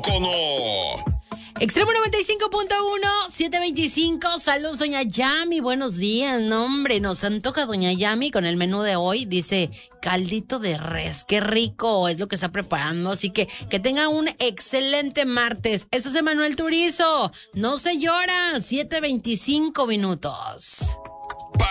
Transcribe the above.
poco no? Extremo 95.1, 725. Saludos, doña Yami. Buenos días. No, hombre, nos antoja doña Yami con el menú de hoy. Dice caldito de res. Qué rico es lo que está preparando. Así que tenga un excelente martes. Eso es Emanuel Turizo. No se llora. 7:25 minutos.